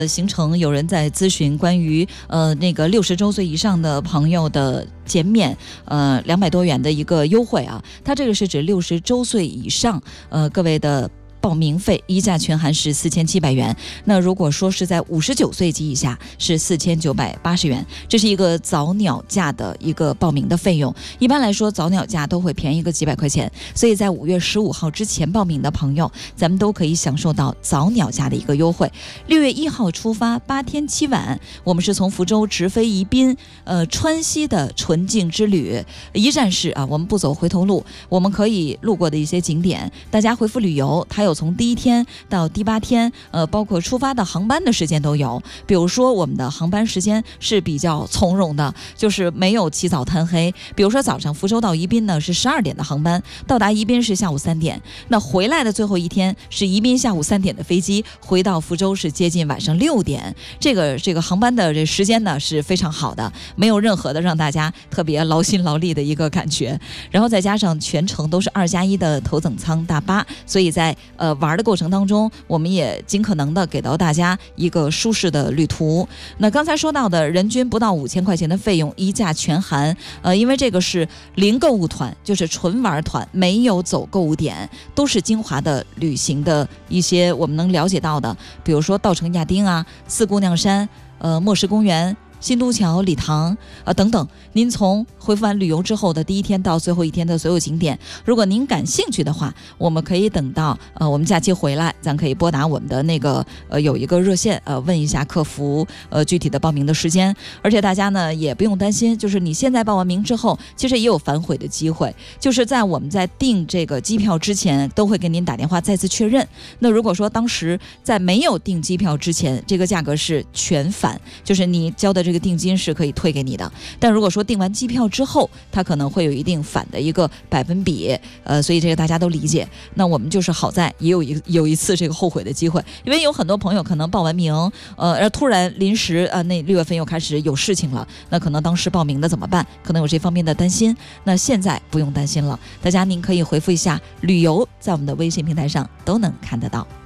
行程有人在咨询关于那个60周岁以上的朋友的减免200多元的一个优惠啊，它这个是指60周岁以上各位的报名费一价全含是4700元，那如果说是在59岁及以下是4980元，这是一个早鸟价的一个报名的费用。一般来说早鸟价都会便宜个几百块钱，所以在5月15号之前报名的朋友，咱们都可以享受到早鸟价的一个优惠。6月1号出发，8天7晚，我们是从福州直飞宜宾，川西的纯净之旅，一站式啊，我们不走回头路，我们可以路过的一些景点，大家回复旅游，它有从第1天到第8天，包括出发的航班的时间都有。比如说我们的航班时间是比较从容的，就是没有起早贪黑。比如说早上福州到宜宾呢是12点的航班，到达宜宾是下午3点，那回来的最后一天是宜宾下午3点的飞机，回到福州是接近晚上6点。这个航班的这时间呢是非常好的，没有任何的让大家特别劳心劳力的一个感觉。然后再加上全程都是2+1的头等舱大巴，所以在玩的过程当中，我们也尽可能的给到大家一个舒适的旅途。那刚才说到的人均不到5000块钱的费用一价全含，因为这个是零购物团，就是纯玩团，没有走购物点，都是精华的旅行的一些我们能了解到的，比如说稻城亚丁啊、四姑娘山、莫石公园、新都桥、礼堂等等。您从回复完旅游之后的第1天到最后1天的所有景点，如果您感兴趣的话，我们可以等到我们假期回来，咱可以拨打我们的那个有一个热线问一下客服具体的报名的时间。而且大家呢也不用担心，就是你现在报完名之后，其实也有反悔的机会，就是在我们在订这个机票之前都会给您打电话再次确认。那如果说当时在没有订机票之前，这个价格是全返，就是你交的这个定金是可以退给你的，但如果说订完机票之后，它可能会有一定返的一个百分比，所以这个大家都理解。那我们就是好在也有一次这个后悔的机会，因为有很多朋友可能报完名，突然临时那6月份又开始有事情了，那可能当时报名的怎么办？可能有这方面的担心。那现在不用担心了，大家您可以回复一下旅游，在我们的微信平台上都能看得到。